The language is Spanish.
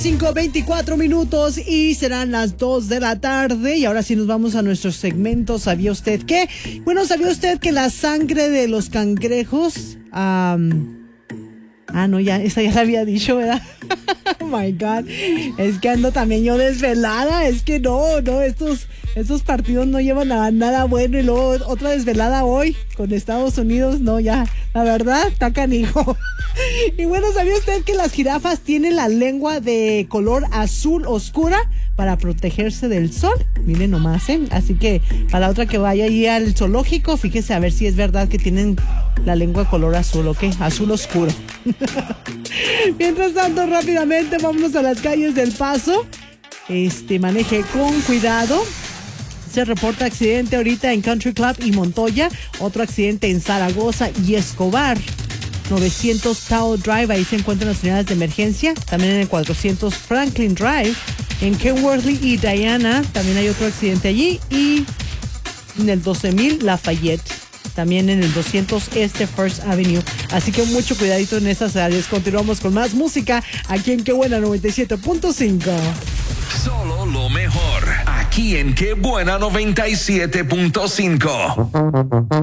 5:24 y serán las 2 de la tarde. Y ahora sí nos vamos a nuestro segmento. ¿Sabía usted qué? Bueno, ¿sabía usted que la sangre de los cangrejos... no, esa ya la había dicho, ¿verdad? Oh my God. Es que ando también yo desvelada. Es que no, estos partidos no llevan a nada bueno. Y luego otra desvelada hoy con Estados Unidos. No, ya, la verdad, está canijo. Y bueno, ¿sabía usted que las jirafas tienen la lengua de color azul oscura para protegerse del sol? Miren nomás, ¿eh? Así que para la otra que vaya ahí al zoológico, fíjese a ver si es verdad que tienen la lengua color azul, ¿ok? Azul oscuro. Mientras tanto, rápidamente, vámonos a las calles del Paso. Maneje con cuidado. Se reporta accidente ahorita en Country Club y Montoya. Otro accidente en Zaragoza y Escobar. 900 Tao Drive, ahí se encuentran las unidades de emergencia. También en el 400 Franklin Drive. En Kenworthy y Diana también hay otro accidente allí. Y en el 12,000 Lafayette. También en el 200 First Avenue. Así que mucho cuidadito en esas áreas. Continuamos con más música aquí en Qué Buena 97.5. Solo lo mejor aquí en Qué Buena 97.5.